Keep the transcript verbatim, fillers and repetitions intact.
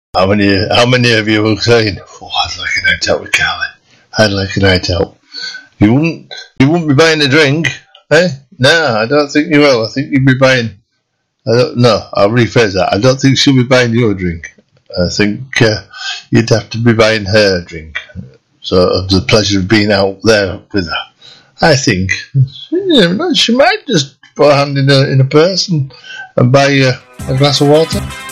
How many How many of you were saying, "Oh, I'd like a night out with Carly. I'd like a night out." You wouldn't. You wouldn't be buying a drink, eh? No, I don't think you will. I think you'd be buying. I don't. No, I'll rephrase that. I don't think she'll be buying you a drink. I think uh, you'd have to be buying her a drink. So of the pleasure of being out there with her. I think you never know, she might just put a hand in a in a purse and, and buy you a glass of water.